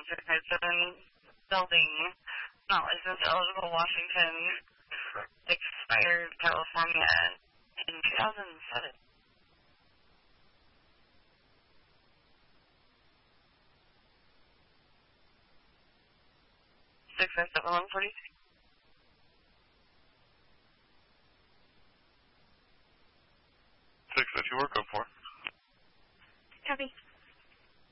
building, not licensed, eligible, Washington, expired, California, in 2007. 657-142. 6 that you work up for.